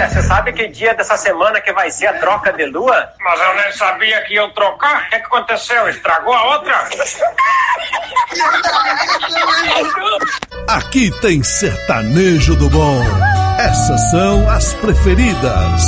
você sabe que dia dessa semana que vai ser a troca de lua? Mas eu nem sabia que iam trocar. O que aconteceu? Estragou a outra? Aqui tem sertanejo do bom. Essas são as preferidas.